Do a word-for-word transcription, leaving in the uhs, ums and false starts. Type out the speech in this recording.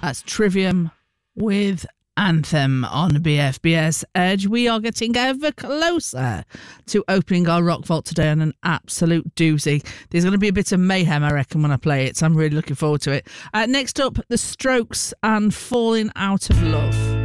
That's Trivium with Anthem on B F B S Edge. We are getting ever closer to opening our Rock Vault today on an absolute doozy. There's going to be a bit of mayhem, I reckon, when I play it, so I'm really looking forward to it. Uh, next up, The Strokes and Falling Out of Love.